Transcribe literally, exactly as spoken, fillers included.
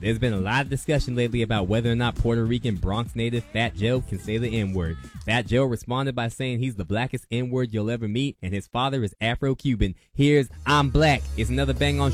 There's been a lot of discussion lately about whether or not Puerto Rican Bronx native Fat Joe can say the N-word. Fat Joe responded by saying he's the blackest N-word you'll ever meet, and his father is Afro-Cuban. Here's I'm Black. It's another Bang On